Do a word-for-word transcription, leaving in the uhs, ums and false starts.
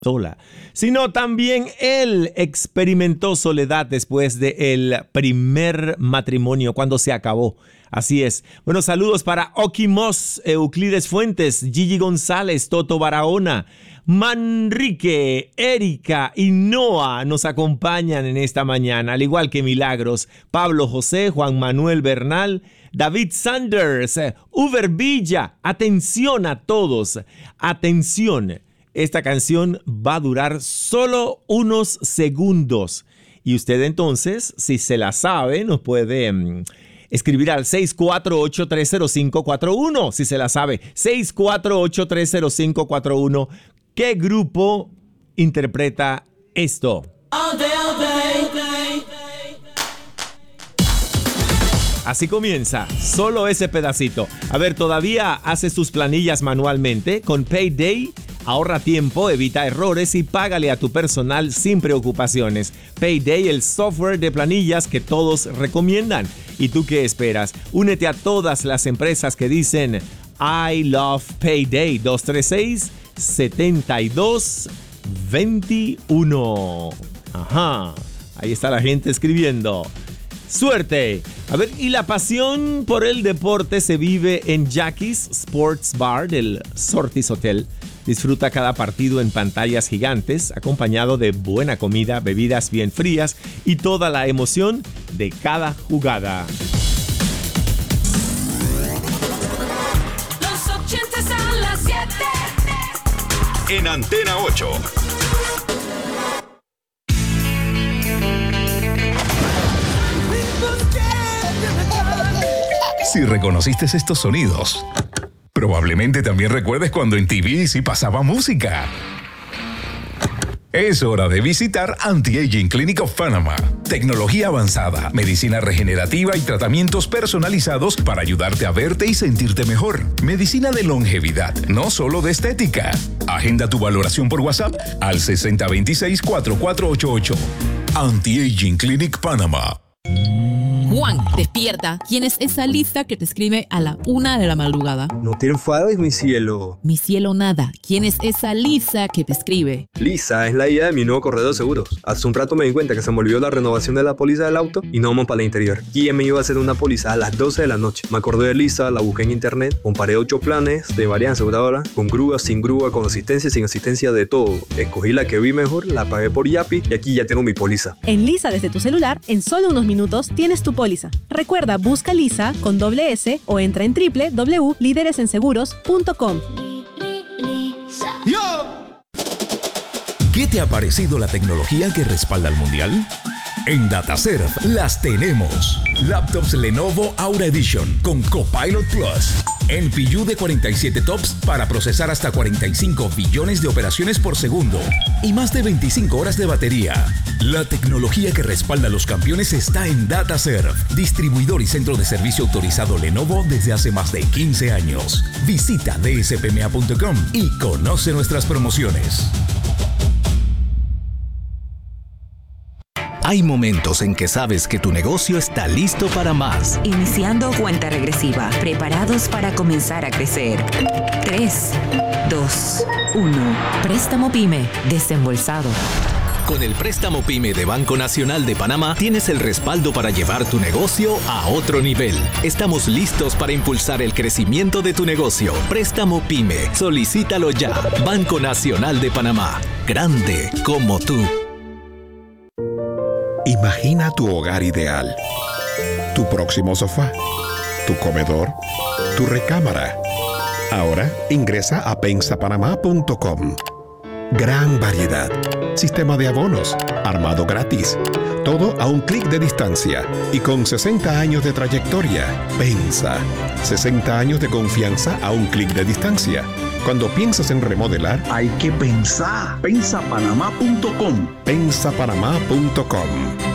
sola, sino también él experimentó soledad después del primer matrimonio, cuando se acabó. Así es. Bueno, saludos para Oki Moss, Euclides Fuentes, Gigi González, Toto Barahona, Manrique, Erika y Noah nos acompañan en esta mañana, al igual que Milagros, Pablo José, Juan Manuel Bernal, David Sanders, Uber Villa. Atención a todos, atención. Esta canción va a durar solo unos segundos. Y usted entonces, si se la sabe, nos puede um, escribir al seis cuatro ocho, tres cero cinco cuatro uno. Si se la sabe, seis cuatro ocho, tres cero cinco cuatro uno. ¿Qué grupo interpreta esto? All day, all day, all day. Así comienza, solo ese pedacito. A ver, ¿todavía haces tus planillas manualmente? Con Payday, ahorra tiempo, evita errores y págale a tu personal sin preocupaciones. Payday, el software de planillas que todos recomiendan. ¿Y tú qué esperas? Únete a todas las empresas que dicen I love Payday. Dos tres seis, siete dos dos uno. Ajá, ahí está la gente escribiendo. ¡Suerte! A ver, y la pasión por el deporte se vive en Jackie's Sports Bar del Sortis Hotel. Disfruta cada partido en pantallas gigantes, acompañado de buena comida, bebidas bien frías y toda la emoción de cada jugada. Los ochentas a las siete. En Antena ocho. Si reconociste estos sonidos, probablemente también recuerdes cuando en T V sí pasaba música. Es hora de visitar Anti-Aging Clinic of Panama. Tecnología avanzada, medicina regenerativa y tratamientos personalizados para ayudarte a verte y sentirte mejor. Medicina de longevidad, no solo de estética. Agenda tu valoración por WhatsApp al sesenta veintiséis, cuarenta y cuatro ochenta y ocho. Anti-Aging Clinic Panama. Juan, despierta. ¿Quién es esa Lisa que te escribe a la una de la madrugada? No te enfades, mi cielo. Mi cielo nada. ¿Quién es esa Lisa que te escribe? Lisa es la idea de mi nuevo corredor de seguros. Hace un rato me di cuenta que se me olvidó la renovación de la póliza del auto y no vamos para el interior. ¿Quién me iba a hacer una póliza a las doce de la noche? Me acordé de Lisa, la busqué en internet, comparé ocho planes de varias aseguradoras, con grúa, sin grúa, con asistencia, sin asistencia, de todo. Escogí la que vi mejor, la pagué por Yapi y aquí ya tengo mi póliza. En Lisa desde tu celular, en solo unos minutos tienes tu póliza. Recuerda, busca Lisa con doble S o entra en doble u doble u doble u punto líderes en seguros punto com. ¿Qué te ha parecido la tecnología que respalda al Mundial? En DataServe las tenemos. Laptops Lenovo Aura Edition con Copilot Plus. N P U de cuarenta y siete tops para procesar hasta cuarenta y cinco billones de operaciones por segundo y más de veinticinco horas de batería. La tecnología que respalda a los campeones está en DataServe, distribuidor y centro de servicio autorizado Lenovo desde hace más de quince años. Visita d s p m a punto com y conoce nuestras promociones. Hay momentos en que sabes que tu negocio está listo para más. Iniciando cuenta regresiva, preparados para comenzar a crecer. tres, dos, uno. Préstamo PYME, desembolsado. Con el préstamo PYME de Banco Nacional de Panamá tienes el respaldo para llevar tu negocio a otro nivel. Estamos listos para impulsar el crecimiento de tu negocio. Préstamo PYME, solicítalo ya. Banco Nacional de Panamá, grande como tú. Imagina tu hogar ideal, tu próximo sofá, tu comedor, tu recámara. Ahora ingresa a pensa panamá punto com. Gran variedad, sistema de abonos, armado gratis, todo a un clic de distancia y con sesenta años de trayectoria. Pensa, sesenta años de confianza a un clic de distancia. Cuando piensas en remodelar, hay que pensar. pensa panamá punto com. pensa panamá punto com.